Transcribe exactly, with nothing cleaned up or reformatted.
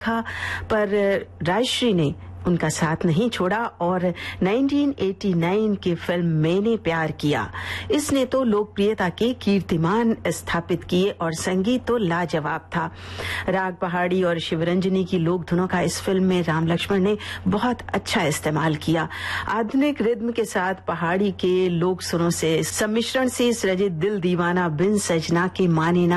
था, पर राजश्री ने उनका साथ नहीं छोड़ा और उन्नीस सौ नवासी की फिल्म मैंने प्यार किया, इसने तो लोकप्रियता के कीर्तिमान स्थापित किए और संगीत तो लाजवाब था। राग पहाड़ी और शिवरंजनी की लोक धुनों का इस फिल्म में राम लक्ष्मण ने बहुत अच्छा इस्तेमाल किया। आधुनिक रिद्म के साथ पहाड़ी के लोक सुरों से सम्मिश्रण से सृजित दिल दीवाना बिन सजना के माने ना